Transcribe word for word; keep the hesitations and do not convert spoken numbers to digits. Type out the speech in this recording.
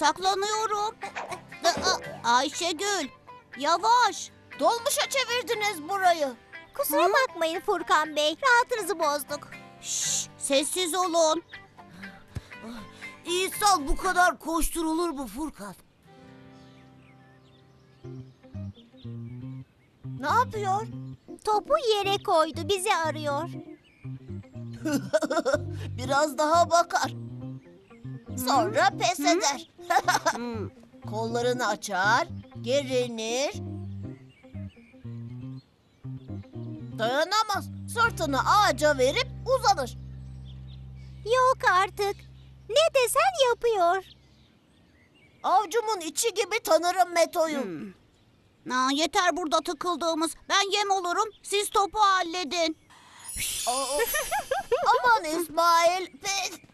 Saklanıyorum. Aa, Ayşegül, yavaş. Dolmuşa çevirdiniz burayı. Kusura bakmayın Furkan Bey. Rahatınızı bozduk. Şşş, sessiz olun. İnsan bu kadar koşturulur mu Furkan? Ne yapıyor? Topu yere koydu. Bizi arıyor. Biraz daha bakar. Sonra pes eder. Hmm. Kollarını açar, gerinir. Dayanamaz. Sırtını ağaca verip uzanır. Yok artık. Ne desen yapıyor. Avcumun içi gibi tanırım Meto'yu. Hmm. Aa, yeter burada tıkıldığımız. Ben yem olurum, siz topu halledin. Aa, aman İsmail. Pes.